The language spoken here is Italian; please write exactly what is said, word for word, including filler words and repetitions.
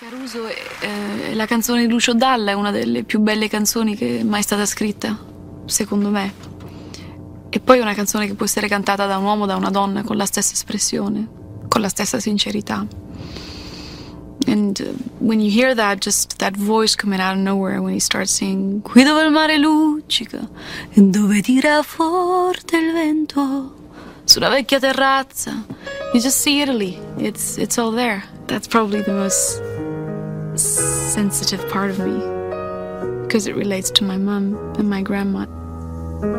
Caruso è, eh, la canzone di Lucio Dalla è una delle più belle canzoni che è mai stata scritta, secondo me. E poi è una canzone che può essere cantata da un uomo o da una donna con la stessa espressione, con la stessa sincerità. And uh, when you hear that, just that voice coming out of nowhere when he starts singing qui dove il mare luccica e dove tira forte il vento su una vecchia terrazza, you just see Italy. It's it's all there. That's probably the most sensitive part of me because it relates to my mom and my grandma.